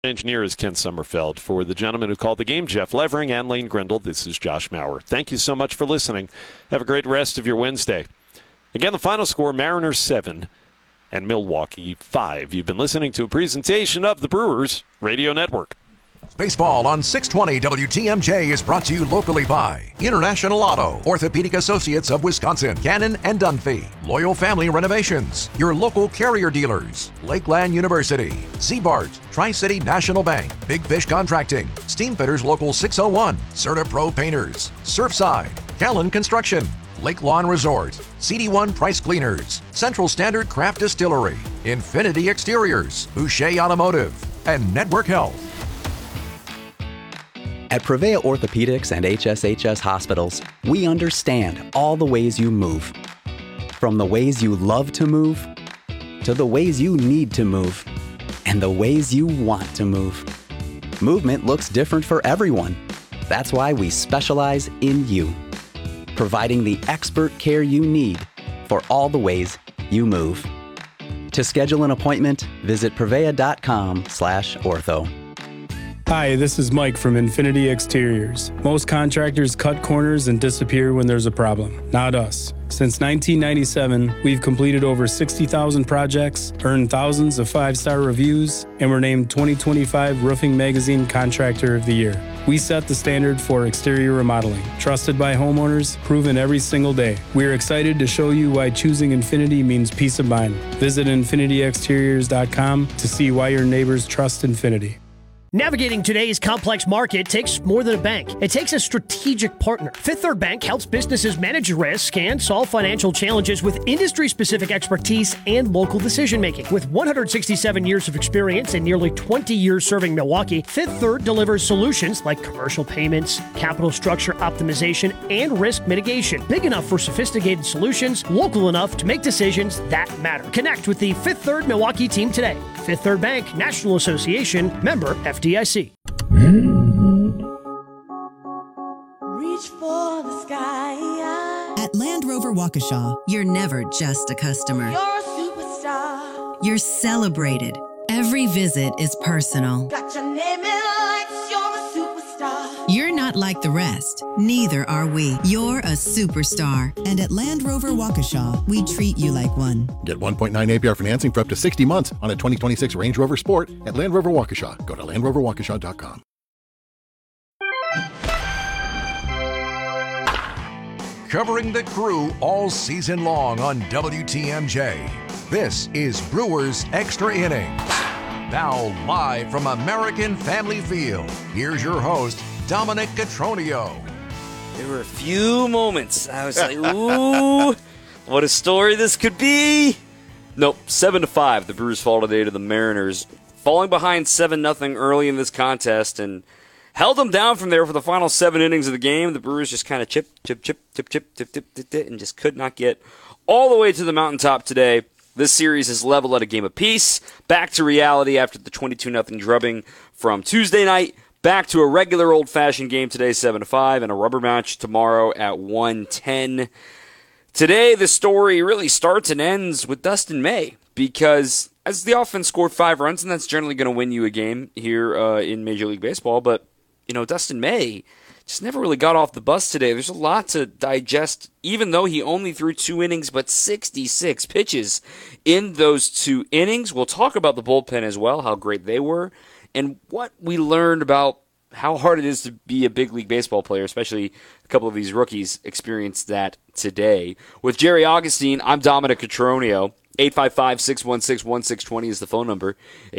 Engineer is Ken Sommerfeld. For the gentleman who called the game, Jeff Levering and Lane Grindle, this is Josh Maurer. Thank you so much for listening. Have a great rest of your Wednesday. Again, the final score, Mariners 7 and Milwaukee 5. You've been listening to a presentation of the Brewers Radio Network. Baseball on 620 WTMJ is brought to you locally by International Auto, Orthopedic Associates of Wisconsin, Cannon and Dunphy, Loyal Family Renovations, your local carrier dealers, Lakeland University, Seabart, Tri-City National Bank, Big Fish Contracting, Steamfitters Local 601, Certa Pro Painters, Surfside, Callan Construction, Lake Lawn Resort, CD1 Price Cleaners, Central Standard Craft Distillery, Infinity Exteriors, Boucher Automotive, and Network Health. At Prevea Orthopedics and HSHS Hospitals, we understand all the ways you move. From the ways you love to move, to the ways you need to move, and the ways you want to move. Movement looks different for everyone. That's why we specialize in you, providing the expert care you need for all the ways you move. To schedule an appointment, visit prevea.com/ortho. Hi, this is Mike from Infinity Exteriors. Most contractors cut corners and disappear when there's a problem. Not us. Since 1997, we've completed over 60,000 projects, earned thousands of 5-star reviews, and were named 2025 Roofing Magazine Contractor of the Year. We set the standard for exterior remodeling, trusted by homeowners, proven every single day. We're excited to show you why choosing Infinity means peace of mind. Visit infinityexteriors.com to see why your neighbors trust Infinity. Navigating today's complex market takes more than a bank. It takes a strategic partner. Fifth Third Bank helps businesses manage risk and solve financial challenges with industry-specific expertise and local decision-making. With 167 years of experience and nearly 20 years serving Milwaukee, Fifth Third delivers solutions like commercial payments, capital structure optimization, and risk mitigation. Big enough for sophisticated solutions, local enough to make decisions that matter. Connect with the Fifth Third Milwaukee team today. Fifth Third Bank, National Association, member FDIC. Reach for the sky. At Land Rover Waukesha, you're never just a customer. You're a superstar. You're celebrated. Every visit is personal. Got your name in lights. You're a superstar. You're not like the rest. Neither are we. You're a superstar. And at Land Rover Waukesha, we treat you like one. Get 1.9 APR financing for up to 60 months on a 2026 Range Rover Sport at Land Rover Waukesha. Go to LandRoverWaukesha.com. Covering the Crew all season long on WTMJ. This is Brewers Extra Innings. Now live from American Family Field, here's your host, Dominic Cotroneo. There were a few moments I was like, ooh, what a story this could be. Nope, 7-5. The Brewers fall today to the Mariners, falling behind 7-0 early in this contest and held them down from there for the final 7 innings of the game. The Brewers just kind of chip, and just could not get all the way to the mountaintop today. This series is level at a game apiece. Back to reality after the 22-0 drubbing from Tuesday night. Back to a regular old-fashioned game today, 7-5, and a rubber match tomorrow at 1:10. Today, the story really starts and ends with Dustin May, because as the offense scored 5 runs, and that's generally going to win you a game here in Major League Baseball, but, you know, Dustin May just never really got off the bus today. There's a lot to digest, even though he only threw 2 innings, but 66 pitches in those 2 innings. We'll talk about the bullpen as well, how great they were, and what we learned about how hard it is to be a big league baseball player, especially a couple of these rookies experienced that today. With Jerry Augustine, I'm Dominic Cotroneo. 855-616-1620 is the phone number.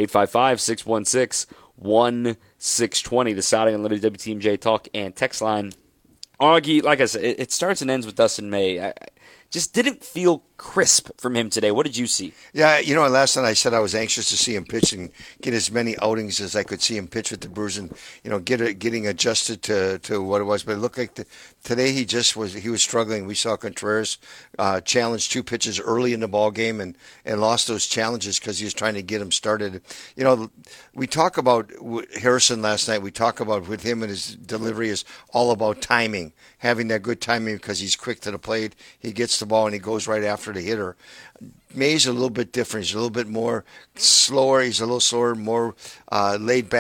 855-616-1620, the Saudi Unlimited WTMJ talk and text line. Augie, like I said, it starts and ends with Dustin May. I just didn't feel crisp from him today. What did you see? Yeah, you know, last night I said I was anxious to see him pitch and get as many outings as I could see him pitch with the Brewers and, you know, getting adjusted to what it was. But it looked like today he was struggling. We saw Contreras challenge 2 pitches early in the ball game and lost those challenges because he was trying to get him started. You know, we talk about Harrison last night. We talk about with him and his delivery is all about timing, having that good timing because he's quick to the plate. He gets the ball and he goes right after the hitter. May's a little bit different. He's a little bit more slower. He's a little slower, more laid back.